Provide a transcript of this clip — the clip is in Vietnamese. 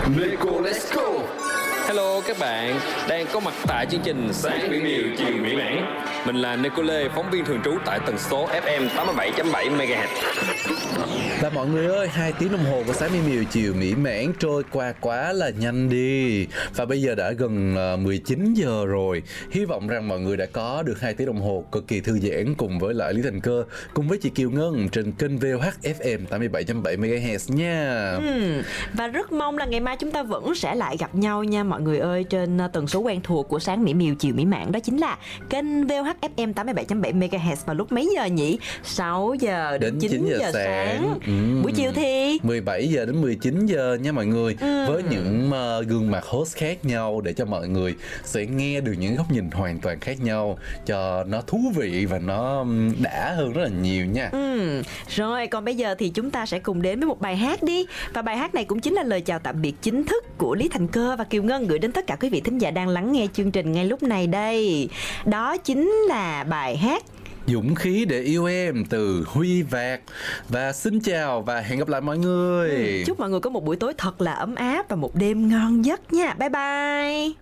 Neko Let's Go. Hello các bạn, đang có mặt tại chương trình Sáng Mỹ Miều Chiều Mỹ Mãn. Mình là Neko Lê, phóng viên thường trú tại tần số FM 87.7 MHz. Và mọi người ơi, 2 tiếng đồng hồ của Sáng Mỹ Miều Chiều Mỹ Mãn trôi qua quá là nhanh đi. Và bây giờ đã gần 19 giờ rồi. Hy vọng rằng mọi người đã có được 2 tiếng đồng hồ cực kỳ thư giãn cùng với lại Lý Thành Cơ, cùng với chị Kiều Ngân trên kênh VOH FM 87.7 MHz nha. Và rất mong là ngày mai chúng ta vẫn sẽ lại gặp nhau nha mọi người ơi, trên tần số quen thuộc của Sáng Mỹ Miều Chiều Mỹ Mãn, đó chính là kênh VOH FM 87.7 MHz vào lúc mấy giờ nhỉ? 6 giờ đến 9 giờ sáng. Buổi chiều thì 17 giờ đến 19 giờ nha mọi người. Với những gương mặt host khác nhau để cho mọi người sẽ nghe được những góc nhìn hoàn toàn khác nhau, cho nó thú vị và nó đã hơn rất là nhiều nha. Rồi, còn bây giờ thì chúng ta sẽ cùng đến với một bài hát đi. Và bài hát này cũng chính là lời chào tạm biệt chính thức của Lý Thành Cơ và Kiều Ngân gửi đến tất cả quý vị thính giả đang lắng nghe chương trình ngay lúc này đây. Đó chính là bài hát Dũng khí để yêu em từ Huy Vạc. Và xin chào và hẹn gặp lại mọi người. Chúc mọi người có một buổi tối thật là ấm áp và một đêm ngon giấc nha. Bye bye.